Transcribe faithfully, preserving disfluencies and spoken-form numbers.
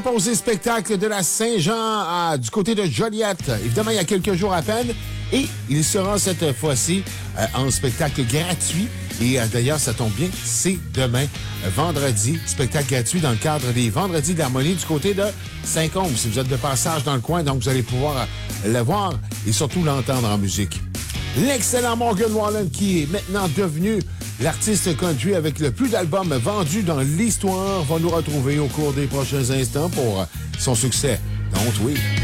Posé spectacle de la Saint-Jean à, du côté de Joliette, évidemment il y a quelques jours à peine, et il sera cette fois-ci euh, en spectacle gratuit. Et euh, d'ailleurs, ça tombe bien, c'est demain, euh, vendredi, spectacle gratuit dans le cadre des Vendredis d'Harmonie du côté de Saint-Côme. Si vous êtes de passage dans le coin, donc vous allez pouvoir euh, le voir et surtout l'entendre en musique. L'excellent Morgan Wallen, qui est maintenant devenu l'artiste country avec le plus d'albums vendus dans l'histoire, va nous retrouver au cours des prochains instants pour son succès. Donc oui.